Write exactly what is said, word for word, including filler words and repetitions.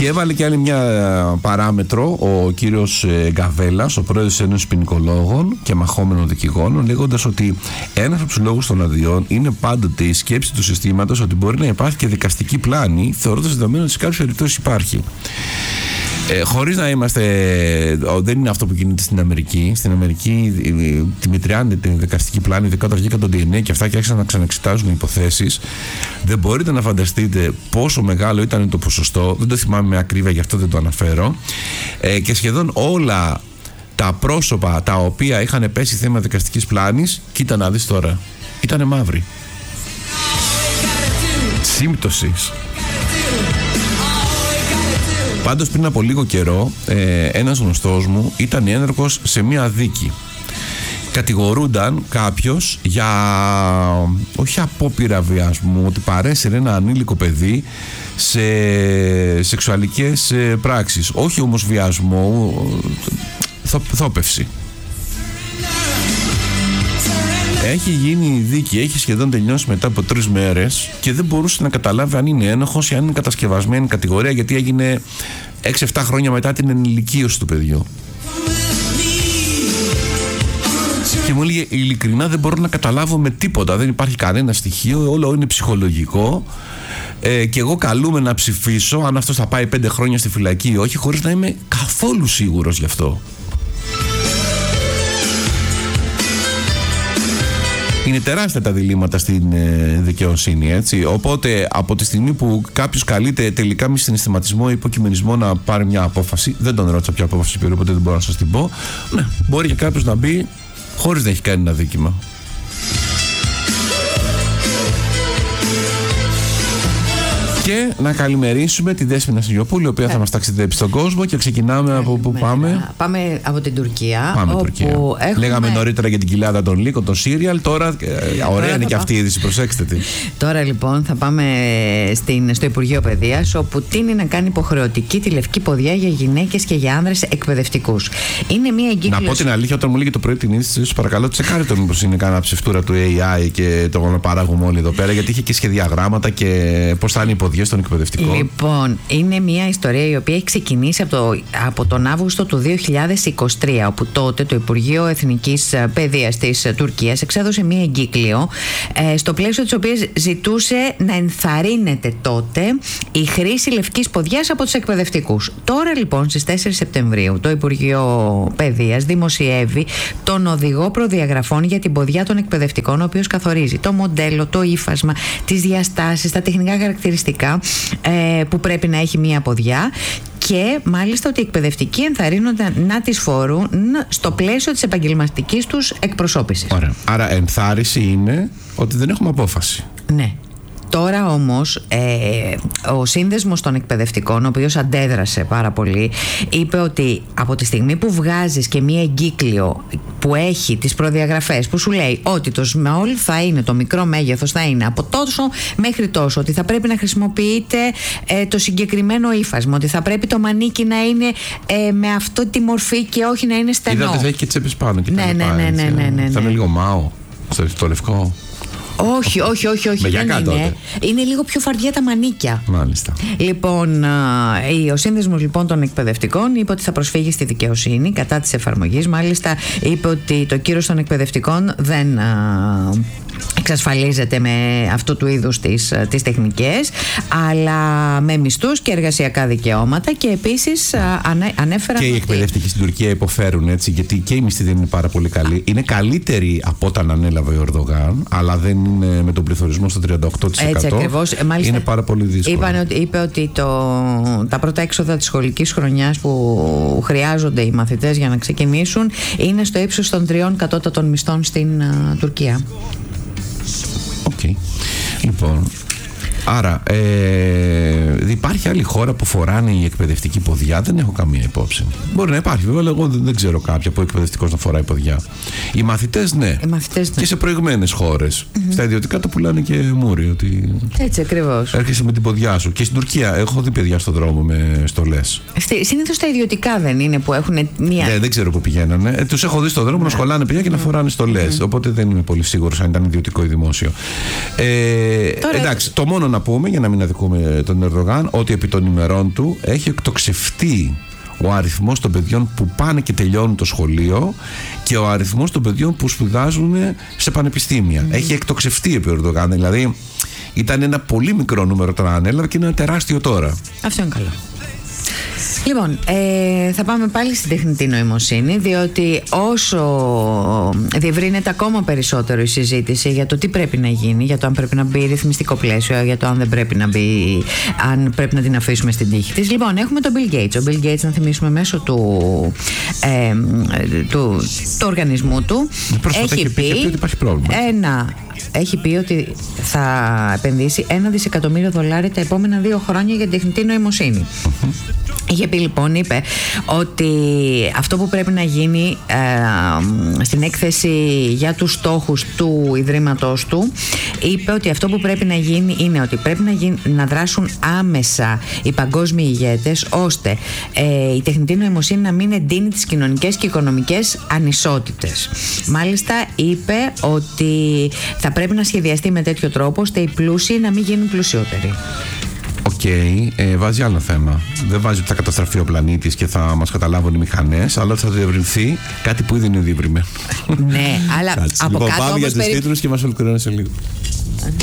Και έβαλε και άλλη μια παράμετρο ο κύριος Γκαβέλας, ο πρόεδρος της Ένωσης Ποινικολόγων και μαχόμενων δικηγόρων, λέγοντας ότι ένας από τους λόγους των αδειών είναι πάντοτε η σκέψη του συστήματος ότι μπορεί να υπάρχει και δικαστική πλάνη, θεωρώντας δεδομένο ότι σε κάποιες περιπτώσεις υπάρχει. Ε, χωρίς να είμαστε, δεν είναι αυτό που γίνεται στην Αμερική. Στην Αμερική τη μετριάνε την δικαστική πλάνη, ειδικά όταν βγήκαν το ντι εν έι και αυτά και άρχισαν να ξαναξετάζουν υποθέσεις. Δεν μπορείτε να φανταστείτε πόσο μεγάλο ήταν το ποσοστό, δεν το θυμάμαι με ακρίβεια, γι' αυτό δεν το αναφέρω. Ε, και σχεδόν όλα τα πρόσωπα τα οποία είχαν πέσει θέμα δικαστικής πλάνης, κοίτα να δεις τώρα, ήτανε μαύροι. Σύμπτωσης. Πάντως πριν από λίγο καιρό ε, ένας γνωστός μου ήταν ένεργος σε μια δίκη. Κατηγορούνταν κάποιος για όχι απόπειρα βιασμού, ότι παρέσυρε ένα ανήλικο παιδί σε σεξουαλικές ε, πράξεις, όχι όμως βιασμό, θο, θόπευση. Έχει γίνει η δίκη, έχει σχεδόν τελειώσει μετά από τρεις μέρες και δεν μπορούσε να καταλάβει αν είναι ένοχος ή αν είναι κατασκευασμένη κατηγορία, γιατί έγινε έξι εφτά χρόνια μετά την ενηλικίωση του παιδιού. Και μου έλεγε ειλικρινά δεν μπορώ να καταλάβω με τίποτα, δεν υπάρχει κανένα στοιχείο, όλο είναι ψυχολογικό ε, και εγώ καλούμαι να ψηφίσω αν αυτός θα πάει πέντε χρόνια στη φυλακή ή όχι, χωρίς να είμαι καθόλου σίγουρος γι' αυτό. Είναι τεράστια τα διλήμματα στην ε, δικαιοσύνη, έτσι. Οπότε από τη στιγμή που κάποιος καλείται τελικά με συναισθηματισμό ή υποκειμενισμό να πάρει μια απόφαση, δεν τον ρώτησα ποια απόφαση πήρε, οπότε δεν μπορώ να σας την πω. Ναι, μπορεί και κάποιος να μπει χωρίς να έχει κάνει ένα δίκημα. Και να καλημερίσουμε τη Δέσποινα Σιγιοπούλη, η οποία θα μας ταξιδέψει στον κόσμο και ξεκινάμε από πού πάμε. Πάμε από την Τουρκία. Πάμε όπου Τουρκία. έχουμε... Λέγαμε νωρίτερα για την κοιλάδα των λύκων, των σύριαλ. Τώρα, ε, ωραία είναι και αυτή η είδηση, προσέξτε τη. Τώρα λοιπόν θα πάμε στην, στο Υπουργείο Παιδείας, όπου τείνει να κάνει υποχρεωτική τη λευκή ποδιά για γυναίκες και για άνδρες εκπαιδευτικούς. Είναι μια εγκύκλωση. Να πω την αλήθεια, όταν μου λέγει το πρωί την είδηση, σας παρακαλώ, τσεκάρτε το μήπως είναι κανένα ψευτούρα του έι άι και το παράγουμε όλοι εδώ πέρα, γιατί είχε και σχεδιαγράμματα και πώς θα είναι οι ποδιές των εκπαιδευτικών. Λοιπόν, είναι μια ιστορία η οποία έχει ξεκινήσει από, το, από τον Αύγουστο του δύο χιλιάδες είκοσι τρία, όπου τότε το Υπουργείο Εθνικής Παιδείας της Τουρκίας εξέδωσε μια εγκύκλιο, ε, στο πλαίσιο της οποίας ζητούσε να ενθαρρύνεται τότε η χρήση λευκής ποδιάς από τους εκπαιδευτικούς. Τώρα λοιπόν στις τέσσερις Σεπτεμβρίου το Υπουργείο Παιδείας δημοσιεύει τον οδηγό προδιαγραφών για την ποδιά των εκπαιδευτικών, ο οποίος καθορίζει το μοντέλο, το ύφασμα, τις διαστάσεις, τα τεχνικά χαρακτηριστικά ε, που πρέπει να έχει μία ποδιά, και μάλιστα ότι οι εκπαιδευτικοί ενθαρρύνονται να τις φορούν στο πλαίσιο της επαγγελματικής τους εκπροσώπησης. Ωραία. Άρα ενθάρρυνση είναι ότι δεν έχουμε απόφαση. Ναι. Τώρα όμως ε, ο σύνδεσμος των εκπαιδευτικών, ο οποίος αντέδρασε πάρα πολύ, είπε ότι από τη στιγμή που βγάζεις και μία εγκύκλιο που έχει τις προδιαγραφές που σου λέει ότι το small θα είναι, το μικρό μέγεθος θα είναι από τόσο μέχρι τόσο, ότι θα πρέπει να χρησιμοποιείται ε, το συγκεκριμένο ύφασμα, ότι θα πρέπει το μανίκι να είναι ε, με αυτή τη μορφή και όχι να είναι στενό. Είδατε θα έχει και τσέπες πάνω και ναι, τα ναι, ναι, ναι, ναι, ναι, ναι. Θα είναι λίγο μάο στο, στο λευκό. Όχι, όχι, όχι, όχι, δεν είναι. Τότε. Είναι λίγο πιο φαρδιά τα μανίκια. Μάλιστα. Λοιπόν, ο σύνδεσμος λοιπόν των εκπαιδευτικών είπε ότι θα προσφύγει στη δικαιοσύνη κατά της εφαρμογής. Μάλιστα είπε ότι το κύρος των εκπαιδευτικών δεν εξασφαλίζεται με αυτού του είδους τις, τις τεχνικές, αλλά με μισθούς και εργασιακά δικαιώματα, και επίσης ανέ, ανέφεραν και οι ότι... εκπαιδευτικοί στην Τουρκία υποφέρουν, έτσι, γιατί και οι μισθοί δεν είναι πάρα πολύ καλοί. Είναι καλύτεροι από όταν ανέλαβε ο Ερντογάν, αλλά δεν είναι με τον πληθωρισμό στο τριάντα οκτώ τοις εκατό. Έτσι ακριβώς. Μάλιστα, είναι πάρα πολύ δύσκολο. Είπαν ότι, είπε ότι το, τα πρώτα έξοδα της σχολικής χρονιάς που χρειάζονται οι μαθητές για να ξεκινήσουν είναι στο ύψος των τριών κατώτατων μισθών στην uh, Τουρκία. Οκ. Okay. Λοιπόν, άρα ε, υπάρχει άλλη χώρα που φοράνε η εκπαιδευτική ποδιά? Δεν έχω καμία υπόψη. Μπορεί να υπάρχει βέβαια, αλλά εγώ δεν, δεν ξέρω κάποια που εκπαιδευτικός να φοράει ποδιά. Οι μαθητές ναι. Οι μαθητές, ναι. Και σε προηγμένες χώρες. Mm-hmm. Στα ιδιωτικά το πουλάνε και μούρι. Ότι έτσι ακριβώς. Έρχεσαι με την ποδιά σου. Και στην Τουρκία έχω δει παιδιά στον δρόμο με στολές. Συνήθως τα ιδιωτικά δεν είναι που έχουν μία. Ναι, δεν ξέρω που πηγαίνανε. Ε, τους έχω δει στον δρόμο yeah. να σχολάνε παιδιά και να φοράνε στολές. Mm-hmm. Οπότε δεν είμαι πολύ σίγουρος αν ήταν ιδιωτικό ή δημόσιο. Ε, Τώρα... Εντάξει, το μόνο να πούμε, για να μην αδικούμε τον Ερντογάν, ότι επί των ημερών του έχει εκτοξευτεί ο αριθμός των παιδιών που πάνε και τελειώνουν το σχολείο και ο αριθμός των παιδιών που σπουδάζουν σε πανεπιστήμια. Mm. Έχει εκτοξευτεί επί Ερντογάν. Δηλαδή ήταν ένα πολύ μικρό νούμερο όταν ανέλαβε και είναι ένα τεράστιο τώρα. Αυτό είναι καλό. Λοιπόν, ε, θα πάμε πάλι στην τεχνητή νοημοσύνη, διότι όσο διευρύνεται ακόμα περισσότερο η συζήτηση για το τι πρέπει να γίνει, για το αν πρέπει να μπει ρυθμιστικό πλαίσιο, για το αν δεν πρέπει να μπει, αν πρέπει να την αφήσουμε στην τύχη της. Λοιπόν, έχουμε τον Bill Gates. Ο Bill Gates, να θυμίσουμε, μέσω του, ε, του, του οργανισμού του, έχει πει, πει ότι υπάρχει πρόβλημα. Ένα, έχει πει ότι θα επενδύσει ένα δισεκατομμύριο δολάρια τα επόμενα δύο χρόνια για την τεχνητή νοημοσύνη. Mm-hmm. Είχε πει λοιπόν, είπε ότι αυτό που πρέπει να γίνει ε, στην έκθεση για τους στόχους του Ιδρύματος του, είπε ότι αυτό που πρέπει να γίνει είναι ότι πρέπει να, γίνει, να δράσουν άμεσα οι παγκόσμιοι ηγέτες, ώστε ε, η τεχνητή νοημοσύνη να μην εντείνει τις κοινωνικές και οικονομικές ανισότητες. Μάλιστα είπε ότι θα πρέπει να σχεδιαστεί με τέτοιο τρόπο ώστε οι πλούσιοι να μην γίνουν πλουσιότεροι. Οκ, okay, ε, βάζει άλλο θέμα. Δεν βάζει ότι θα καταστραφεί ο πλανήτης και θα μας καταλάβουν οι μηχανές, αλλά θα διευρυνθεί κάτι που ήδη είναι διευρυμένο. Ναι, αλλά από λοιπόν, κάτω πάμε όμως για τους περί... τίτλους και μας ολοκληρώνει σε λίγο.